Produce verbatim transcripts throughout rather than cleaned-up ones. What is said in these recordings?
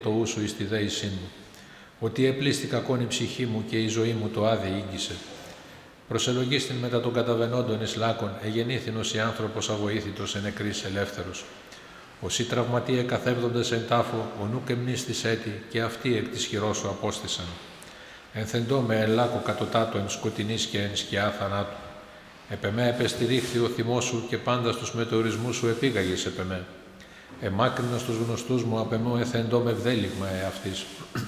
το ούσου εις τη δέησή μου, ότι επλήστη κακόν η ψυχή μου και η ζωή μου το άδει ήγγισε. Προσελογίστην μετά των καταβενόντων εις λάκων, εγεννήθηνος η άνθρωπος αβοήθητος εν νεκρής ελεύθερος. Όσοι τραυματίε καθεύδοντες εν τάφο, ο νουκ εμνίστης έτη, και αυτοί εκ της χειρός σου απόστησαν. Ενθεντώ με εν λάκο κατωτάτω εν σκοτεινής και εν σκιά θανάτου. Επεμέ επεστηρίχθη ο θυμός σου και πάντα στους μετεωρισμούς σου επήγαγες επεμέ. Εμάκρινα στους γνωστούς μου απεμώ εθεντώ με βδέλιγμα εαυτής.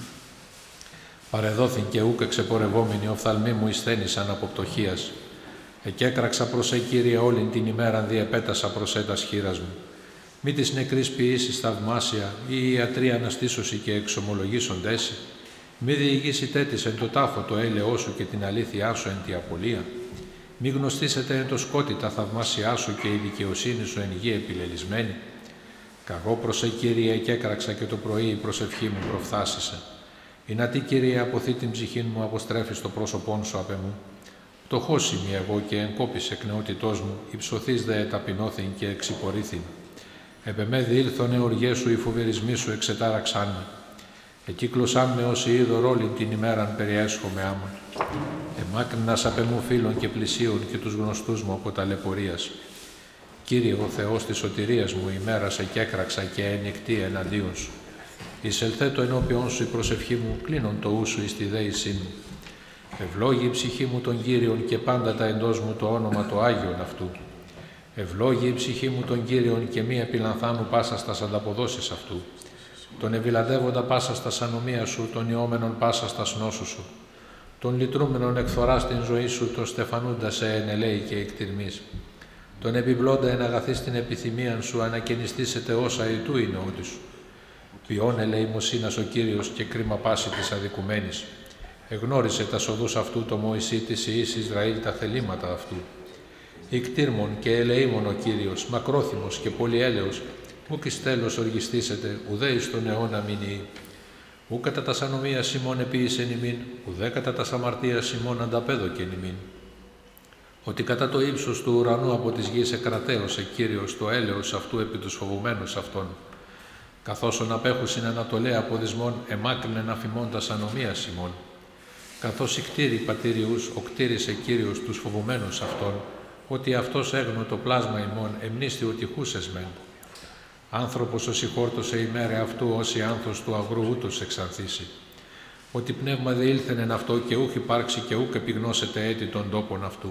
Παρεδόθην και ούκ εξεπορευόμενοι οφθαλμοί μου εισθένησαν από πτωχίας. Εκέκραξα προς σε, Κύριε, όλην την ημέραν διεπέτασα προς έτας χείρας μου. Μη της νεκρής ποιήσεις θαυμάσια ή η ιατροί αναστήσωση και εξομολογήσοντέσι. Μη διηγήσει τέτης εν το τάφο το έλεό σου και την αλήθειά σου εν τη απολία. Μη γνωστήσετε εν το σκότη τα θαυμάσια σου και η δικαιοσύνη σου εν γη επιλελισμένη. Καγώ προς σε, Κύριε, εκέκραξα και το πρωί η προσευχή μου προφθάσισε. Εινά τι, Κύριε, αποθεί την ψυχή μου, αποστρέφεις το πρόσωπόν σου απ' εμού. Πτωχός είμαι εγώ και εγκόπης εκ νεότητός μου, υψωθείς δε εταπεινώθην και εξυπορήθην. Επ' εμέ διήλθονε οργές σου, οι φοβερισμοί σου εξετάραξάν με. Εκύκλωσάν με όσοι είδωρ όλην την ημέραν περιέσχομαι άμον. Εμάκρυνας απ' εμού φίλων και πλησίων και τους γνωστούς μου από ταλαιπωρίας. Κύριε, ο Θεός της σωτηρίας μου, ημέρα σε κέκραξα και ενικτή εναντίον σου. Εισελθέ το ενώπιον σου η προσευχή μου, κλείνον το ούσου εις τη δέησή μου. Ευλόγη η ψυχή μου τον Κύριον και πάντα τα εντός μου το όνομα το Άγιον αυτού. Ευλόγη η ψυχή μου τον Κύριον και μη επιλανθάνου πάσα στας ανταποδόσεις αυτού. Τον ευηλαντεύοντα πάσα στας ανομία σου, τον ιόμενον πάσα στας νόσου σου. Τον λυτρούμενον εκθορά στην ζωή σου, τον στεφανούντα σε ενελέη και εκτιρμής. Τον επιβλώντα εν αγαθή στην επιθυμίαν σου, ανακαινιστήσετε όσα ητού είναι ότη σου. Ποιόν ελεημοσύνας ο Κύριος και κρίμα πάση της αδικουμένης. Εγνώρισε τα σοδούς αυτού το Μωυσή της Ιης Ισραήλ τα θελήματα αυτού. Ικτήρμον και ελεήμον ο Κύριος, μακρόθυμος και πολυέλεος, ούκ εις τέλος οργιστήσετε, ουδέ εις τον αιώνα μηνύει. Ου κατά τας ανομίας ημών επίησεν ημίν, ουδέ κατά τας αμαρτίας ημών ανταπέδοκεν ημίν. Ότι κατά το ύψος του ουρανού από της γης εκρατέωσε Κύριος το έλεος αυτού επί τους φοβουμένους αυτών. Καθώς ον απέχουσιν ανατολέα αποδισμών εμάκρυνεν αφημώντας ανομίας ημών. Καθώς οι κτήροι πατήριους οκτήρισε Κύριος τους φοβουμένους αυτών, ότι αυτός έγνω το πλάσμα ημών εμνίστη ότι χούσες μεν. Άνθρωπος όσοι χόρτωσε ημέρε αυτού, όσοι άνθος του αγρού ούτως εξανθήσει. Ότι πνεύμα διήλθεν εν αυτό και ούχ υπάρξει και ούκ επιγνώσετε έτη των τόπων αυτού.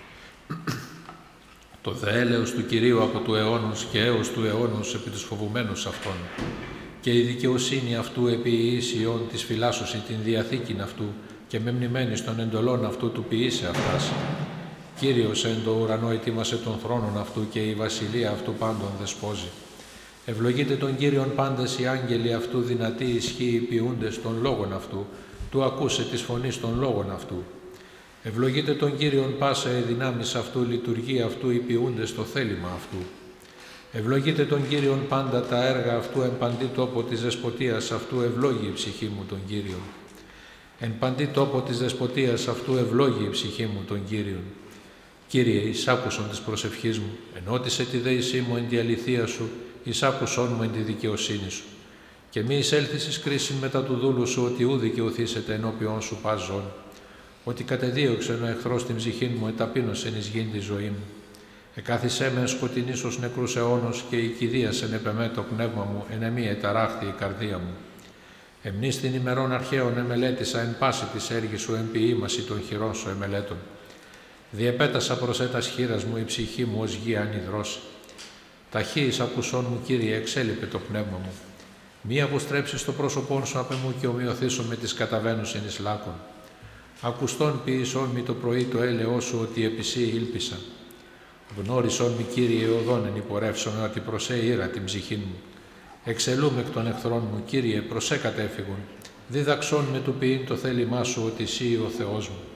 Το δε έλεος του Κυρίου από του αιώνος και έως του αιώνος επί τους φοβουμένους αυτών. Και η δικαιοσύνη αυτού επί ιής Ιών της φυλάσσωση την διαθήκην αυτού και μεμνημένης των εντολών αυτού του ποιήσε αυτάς. Κύριος εν το ουρανό ετοίμασε τον θρόνον αυτού και η βασιλεία αυτού πάντων δεσπόζει. Ευλογείτε τον Κύριον πάντες οι άγγελοι αυτού δυνατοί ισχύοι ποιούντες των λόγων αυτού, του ακούσε της φωνής των λόγων αυτού. Ευλογείτε τον Κύριον πάσα η δυνάμεις αυτού, λειτουργία αυτού οι ποιούντες το θέλημα αυτού. Ευλογείτε τον Κύριον πάντα τα έργα αυτού, εν παντή τόπο της δεσποτείας αυτού ευλόγη η ψυχή μου τον Κύριον. Εν παντή τόπο της δεσποτείας αυτού ευλόγη η ψυχή μου τον Κύριον. Κύριε, εις άκουσον της προσευχής μου, ενώτισε τη δέησή μου εν τη αληθεία σου, εις άκουσον μου εν τη δικαιοσύνη σου. Και μη εισέλθεις εις κρίσιν μετά του δούλου σου, ότι ου δικαιωθήσετε ενώπιον σου πας ζών. Ότι κατεδίωξεν ο εχθρός την ψυχήν μου, εταπείνωσεν εις γήν τη ζωή μου. Εκάθισέ με εν σκοτεινής ως νεκρούς αιώνος και η κηδίασεν επεμέ το πνεύμα μου, εν εμή εταράχθη η καρδία μου. Εμνείς την ημερών αρχαίων εμελέτησα εν πάση της έργης σου, εν ποιήμαση των χειρών σου εμελέτων. Διεπέτασα προς έτας χείρας μου η ψυχή μου ως γη ανυδρώσει. Ταχύ εις ακουσών μου, Κύριε, εξέλιπε το πνεύμα μου. Μη αποστρέψεις το πρόσωπόν σου απ' εμού και ομοιωθήσω με τις καταβαίνουσιν εις λάκων. Ακουστών ποιησόν μη το πρωί το έλεό σου, ότι επί σύ ήλπισα. Γνώρισόν μη, Κύριε, οδόν εν υπορεύσομαι, ότι προς ε ήρα την ψυχήν μου. Εξελούμε εκ των εχθρών μου, Κύριε, προς ε κατέφυγον. Δίδαξόν με του ποιήν το θέλημά σου, ότι εσύ ο Θεός μου.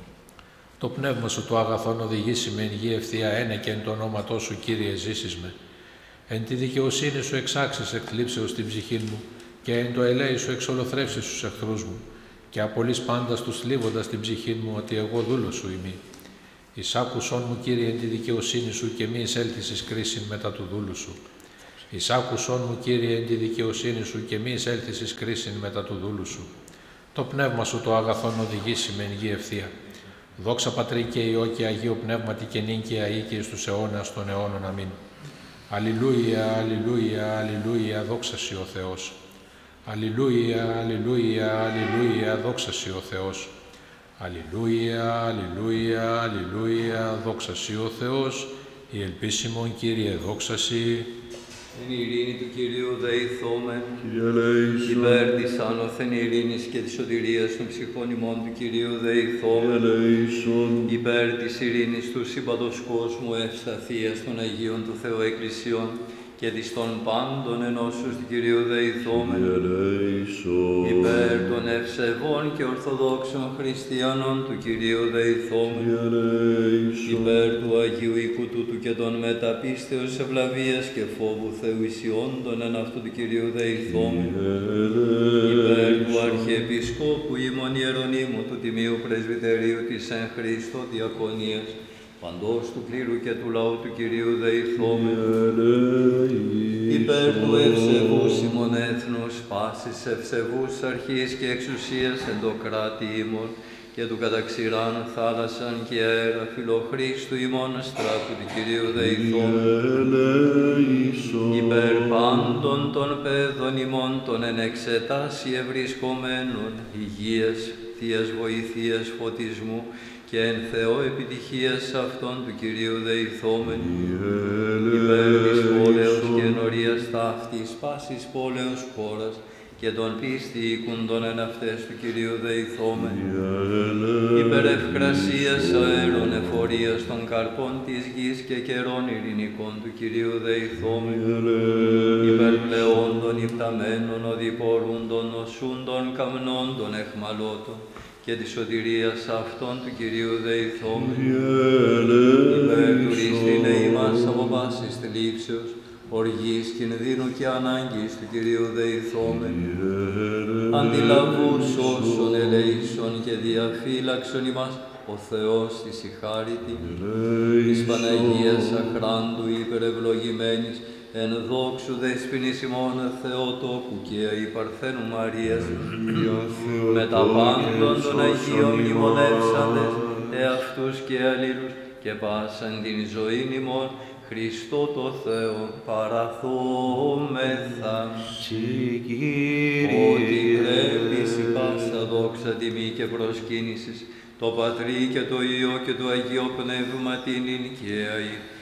Το πνεύμα σου το αγαθόν οδηγήσει με εν γη ευθεία ένε και εν το ονόματό σου, Κύριε, ζήσεις με. Εν τη δικαιοσύνη σου εξάξεις εκ θλίψεως την ψυχήν μου και εν το ελέη σου εξολοθρεύσεις τους εχθρούς μου και απολύς πάντα τους θλίβοντας την ψυχήν μου, ότι εγώ δούλος σου ημί. Εις άκουσόν μου, Κύριε, εν τη δικαιοσύνη σου και μη εισέλθεις εις κρίσιν μετά του δούλου σου. Εισάκουσόν μου, Κύριε, εν τη δικαιοσύνη σου και μη εισέλθεις εις κρίσιν μετά του δούλου σου. Το πνεύμα σου το αγαθόν οδηγήσει με εν γη ευθεία. Δόξα Πατρί και Υιό και Αγίο Πνεύματι και νυν και αεί και εις τους αιώνας των αιώνων. Αμήν. Αλληλούια, αλληλούια, αλληλούια, δόξα σοι ο Θεός. Αλληλούια, αλληλούια, αλληλούια, δόξα σοι ο Θεός. Αλληλούια, αλληλούια, αλληλούια, δόξα σοι ο Θεός. Η ελπίσιμον, Κύριε, δόξα σοι. Εν ειρήνη του Κυρίου δεηθόμεν, Κύριε ελέησον. υπέρ της άνωθεν ειρήνης και της σωτηρίας των ψυχών ημών του Κυρίου Κύριε δεηθόμεν, ελέησον. υπέρ της ειρήνης του σύμπαντος κόσμου ευσταθίας των Αγίων του Θεού Εκκλησιών και της των πάντων ενώσεως του Κυρίου δεηθόμεν, Κύριε ελέησον. υπέρ των ευσεβών και ορθοδόξων χριστιανών του Κυρίου δεηθόμεν, Κύριε ελέησον. υπέρ του Αγίου οίκου τούτου και των μεταπίστεως ευλαβίας και φόβου Θεού ισιόντων εν αυτού του Κυρίου δεηθόμεν, υπέρ του Αρχιεπισκόπου ημών Ιερονύμου του Τιμίου Πρεσβυτερίου της εν Χριστώ Διακονίας, παντός του κλήρου και του λαού του Κυρίου δεηθόμεν, υπέρ του ευσεβούς ημών έθνους, πάσης ευσεβούς αρχής και εξουσίας εν το κράτη ημών, και του καταξηράν θάλασσαν και αέρα φιλοχρήστου ημών στράτου του Κυρίου δεηθόμεν, υπέρ πάντων των παιδών ημών των εν εξετάσει ευρισκομένων, υγείας, θείας βοηθείας, φωτισμού και εν Θεώ επιτυχίας αυτών του Κυρίου δεηθόμεν, υπέρ της πόλεως και ενορίας ταύτης πάσης πόλεως χώρας και των πίστη οίκουντων εν αυτές του Κυρίου δεηθόμεν, υπέρ ευκρασίας αέρων εφορίας των καρπών της γης και καιρών ειρηνικών του Κυρίου δεηθόμεν, υπέρ πλεόντων υπταμένων οδηπορούντων νοσούντων καμνόντων εχμαλώτων και της σωτηρίας αυτών του Κυρίου δεηθόμεν, υπέρ του ρίστηνε ημάς από πάσης θλίψεως, οργής, κινδύνου και ανάγκης του Κυρίου δεηθόμεν, αντιλαβούς όσων ελέησον και διαφύλαξον ημάς ο Θεός της ηχάρητη, της Παναγίας αχράντου υπερευλογημένης, εν δόξου δέσποινης ημών Θεοτόκου και η Παρθένου Μαρίας, με τα πάντων των Αγίων μνημονεύσαντες, εαυτούς και αλλήλους, και πάσαν την ζωήν ημών, Χριστό το Θεό παραθόμεθα, ότι πρέπει η πάσα δόξα τιμή και προσκύνησης, το Πατρί και το Υιό και το Αγίο Πνεύμα την ενοικαίαη,